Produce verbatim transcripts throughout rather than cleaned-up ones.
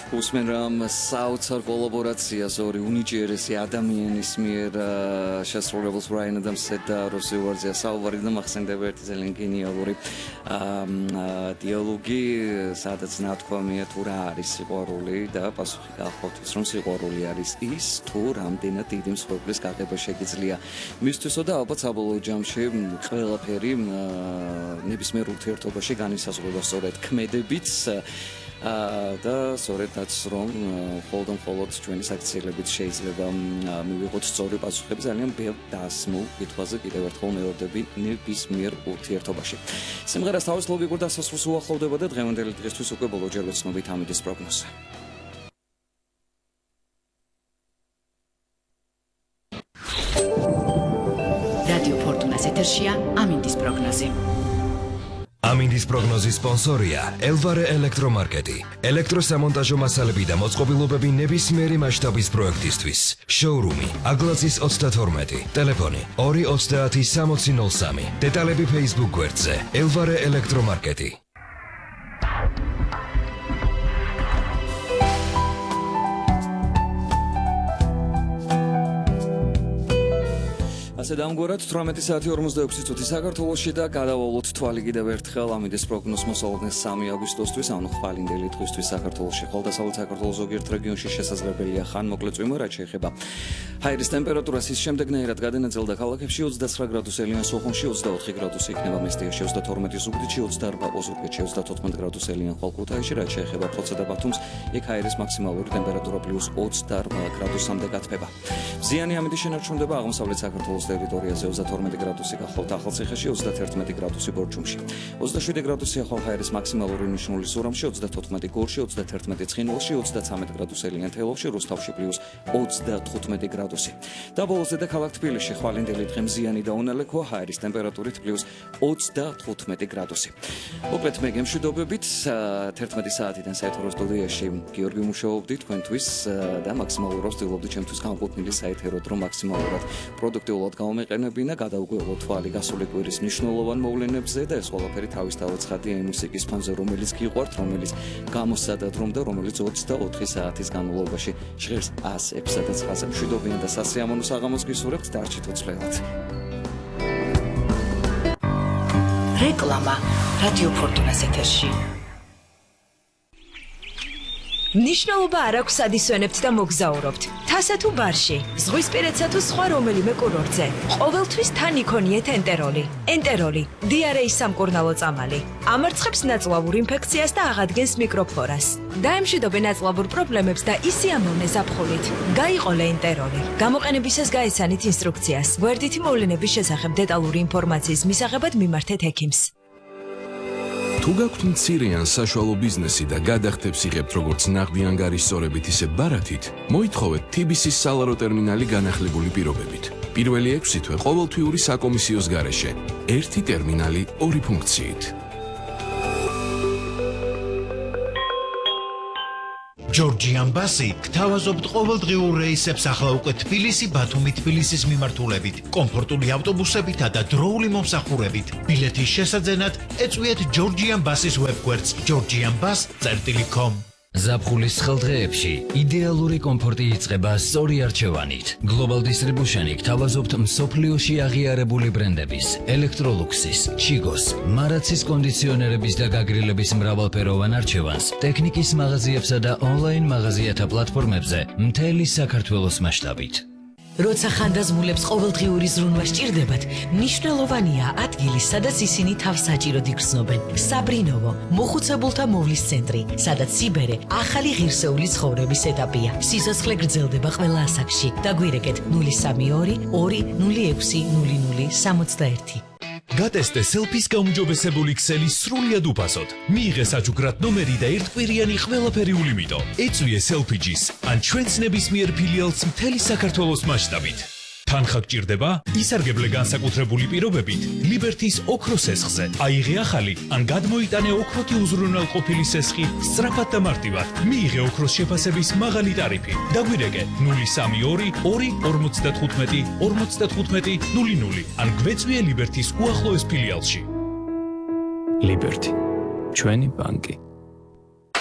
უსმენ რამ საოცარ კოლაბორაციას ორი უნიჭიერესი ადამიანის მიერ შესრულებულს ბრაიან ადამსზე და როსი უარძია საუბარი და მახსენდება ერთი ძალიან გენიალური დიალოგი, სადაც ნათქვამია თუ რა არის სიყვარული და პასუხი გახავთ რომ სიყვარული არის ის თუ რამდენად დიდი მსხვერპლის გაღება შეგიძლია მისთვისო და ალბათ საბოლოო ჯამში ყველაფერი ნებისმიერ ურთიერთობაში განისაზღვრება სწორედ ქმედებით და სწორედაც რომ მხოლოდ მხოლოდ ჩვენი საქციელებით შეიძლება მივიღოთ სწორი პასუხები ძალიან ბევრ დასმულ კითხვაზე კიდევ ერთხელ მეორდები ნებისმიერ ურთიერთობაში. სიმღერას თავის ლოგიკურ დასასრულს უახლოვდება და დღევანდელი დღისთვის უკვე ბოლოჯერ ვეცნობით ამინდის პროგნოზზე. რადიო ფორტუნას ეთერშია ამინდის პროგნოზი. ამინდის პროგნოზის სპონსორია ელვარე ელექტრომარკეტი. ელექტროსამონტაჟო მასალები და მოწყობილობები ნებისმიერი მასშტაბის პროექტისთვის. შოურუმი აგლაცის ოცდათორმეტი, ტელეფონი ორი ოცდაათი სამოცი ნული სამი. დეტალები Facebook გვერდზე ელვარე ელექტრომარკეტი. ასე დამგვარად თვრამეტი საათი ორმოცდაექვსი წუთი საქართველოში და გადავალოთ თვალი კიდევ ერთხელ ამინდის პროგნოზს მოსალოდნელ სამი აგვისტოსთვის, ანუ ხვალინდელი დღისთვის საქართველოში, ხოლმე საქართველოს ზოგიერთ რეგიონში შესაძლებელია ხანმოკლე წვიმა, რაც შეეხება ჰაერის ტემპერატურას, ის შემდეგნაირად გადანაწილდა ქალაქებში ოცდაცხრა გრადუსელიან, სოხუმში ოცდაოთხი გრადუსი იქნება, მესტიაში ოცდათორმეტი, ზუგდიდში ოცდაარბა, ოზურგეთში ოცდათოთხმეტი გრადუსელიან, ხვალ-ქუთაისში, რაც შეეხება ფლოტსა და ბათუმს, იქ ჰაერის მაქსიმალური ტემპერატურა პლუს ოცდაარბა გრადუსამდე გათბება. მზიანი ამინდის შენარჩუნდება აღმოსავლეთ საქართველოს ტერიტორიაზე ოცდათორმეტი გრადუსი გახლავთ ახალციხეში, ოცდათერთმეტი გრადუსი ბორჯომში, ოცდაშვიდი გრადუსი ახალ ჰაერის მაქსიმალური ნიშნული სურამში, ოცდათოთხმეტი გორში, ოცდათერთმეტი ცხინვალში, ოცდაცამეტი გრადუსელიან თელავში, რუსთავში პლუს ოცდათხუთმეტი გრადუსი. და ბოლოს დედაქალაქ თბილისში ხვალინდელი დღე მზიანი და უნალექოა, ჰაერის ტემპერატურით პლუს ოცდათხუთმეტი გრადუსი. მოკლედ მე გემშვიდობებით, თერთმეტი საათიდან საეთერო სტუდიაში გიორგი მუშაობდი თქვენთვის და მაქსიმალურად ვცდილობდი ჩემთვის განკუთვნილი საეთერო დრო მაქსიმალურად პროდუქტიულად გამომეყენებინა, გადავგვევლოთ თვალი გასული კვირის მნიშვნელოვან მოვლენებზე და ეს ყველაფერი თავისთავად ცხადია იმ მუსიკის ფონზე, რომელიც გიყვართ, რომელიც გამოსცადად რომ და რომელიც ოცდაოთხი საათის განმავლობაში ჟღერს ასებსა და ცხრაზე. მშვიდობიან და სასიამოვნო საღამოს გისურვებთ, დარჩით უცვლელად. რეკლამა რადიო ფორტუნას ეთერში. ნიშნულობა არ აქვს ადისვენებთ და მოგზაურობთ. თასა თუ ბარში, ზღვისპირეთსა თუ სხვა რომელიმე კურორტზე. ყოველთვის თან იქონიეთ ენტეროლი. ენტეროლი, დიარეის სამკურნალო წამალი. ამარცხებს ნაწლავურ ინფექციას და აღადგენს მიკროფლორას. დაემშვიდობე ნაწლავურ პრობლემებს და ისიამოვნე ზაფხულით. გაიყოლე ენტეროლი. გამოყენებისას გაეცანით ინსტრუქციას. გვერდითი მოვლენების შესახებ დეტალური ინფორმაციის მისაღებად მიმართეთ ექიმს. თუ გაქვთ მცირე ან საშუალო ბიზნესი და გადახდებს იღებთ როგორც ნაღდი ანგარის სწორებით, ისე ბარათით, მოითხოვეთ თი ბი სის სალარო ტერმინალი განახლებული პირობებით. პირველი ექვსი თვე ყოველთვიური საკომისიოს გარეშე. ერთი ტერმინალი, ორი ფუნქციით. ჯორჯიან ბასი გთავაზობთ ყოველდღიურ რეისებს ახლა უკვე თბილისი, ბათუმი, თბილისის მიმართულებით, კომფორტული ავტობუსებითა და დროული მომსახურებით. ბილეთის შესაძენად ეწვიეთ ჯორჯიან ბასის ვებგვერდს ჯორჯიან ბას წერტილი კომ. ზაფხულის ხელდღეებში იდეალური კომფორტი იწყება სწორი არჩევანით. Global Distribution-ი გთავაზობთ მსოფლიოში აღიარებული ბრენდების, ელექტროლუქსის, ჩიგოს, მარაცის კონდიციონერების და გაგრილების მრავალფეროვან არჩევანს, ტექნიკის მაღაზიებსა და ონლაინ მაღაზიათა პლატფორმებზე მთელი საქართველოს მასშტაბით. როცა ხანდაზმულებს ყოველდღიური ზრუნვა სჭირდებათ, მნიშვნელოვანია ადგილი, სადაც ისინი თავს საჭიროდ იგრძნობენ. საბრინოვო, მოხუცებულთა მოვლის ცენტრი, სადაც სიბერე ახალი ღირსეული ცხოვრების ეტაპია. სიცოცხლე გრძელდება ყველა ასაკში. დაგვირეკეთ ნული სამი ორი ორი ნული ექვსი ნული ნული სამოცდაერთი. გატესტე სელფის გაუმჯობესებული ქსელი სრულიად უფასოდ. მიიღე საჩუქრად ნომერი და ერთკვირიანი ყველაფერი ულიმიტო. ეწვიე სელფიჯის ან ჩვენს ნებისმიერ ფილიალს მთელი საქართველოს მასშტაბით. თანხა გჭირდება? ისარგებლე განსაკუთრებული პირობებით ლიბერთის ოქროს სესხზე. აიღე ახალი ან გადმოიტანე ოქროთი უზრუნველყოფილი სესხი სწრაფად და მარტივად. მიიღე ოქროს შეფასების მაღალი ტარიფი. დაგვირეკე ნული სამი ორი ორი ორმოცდათხუთმეტი ორმოცდათხუთმეტი ნული ნული ან გვეწვიე ლიბერთის უახლოეს ფილიალში. ლიბერთი, ჩვენი ბანკი.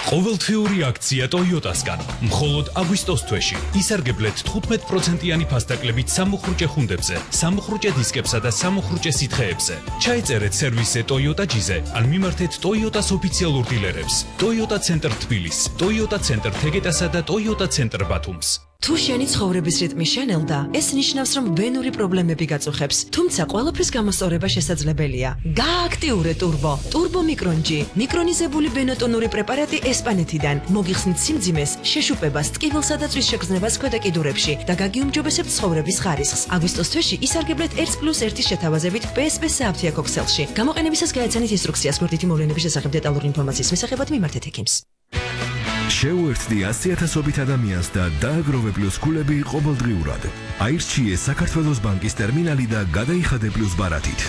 ყოველთვიური აქცია Toyota-სგან. მხოლოდ აგვისტოს თვეში ისარგებლეთ თხუთმეტ პროცენტიანი ფასდაკლებით სამუხრუჭე ხუნდებზე, სამუხრუჭე დისკებსა და სამუხრუჭე სითხეებზე. ჩაიწერეთ სერვისზე Toyota G-ზე, ან მიმართეთ Toyota-s ოფიციალურ დილერებს. Toyota Center თბილისს, Toyota Center თეგეტასა და Toyota Center ბათუმს. თუ შენი ცხოვრების რიტმი შენელდა, ეს ნიშნავს, რომ ვენური პრობლემები გაწუხებს. თუმცა ყველაფრის გამოსწორება შესაძლებელია. გააქტიურე ტურბო. ტურბო მიკრონჯი. მიკრონიზებული ბენატონური პრეპარატი ესპანეთიდან. მოგიხსნით სიმძიმეს, შეშუპებას, ტკივილსა და წვის შეგრძნებას ქვედა კიდურებში და გაგიუმჯობესებთ ცხოვრების ხარისხს. აგვისტოს თვეში ისარგებლეთ ერთ პლუს ერთის შეთავაზებით P S P სააფთიაქო ქსელში. გამოყენებისას გაეცანით ინსტრუქციას გვერდითი მოვლენების შესახებ დეტალური ინფორმაციის მისაღებად მიმართეთ ექიმს. შეუერთდი ასი ათასობით ადამიანს და დააგროვე პლუს ქულები ყოველდღიურად. აირჩიე საქართველოს ბანკის ტერმინალი და გადაიხადე პლუს ბარათით.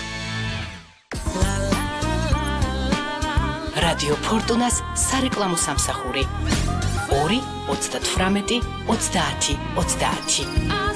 რადიო ფორტუნას სარეკლამო სამსახური ორი ოცდათვრამეტი ოცდაათი ოცდაათი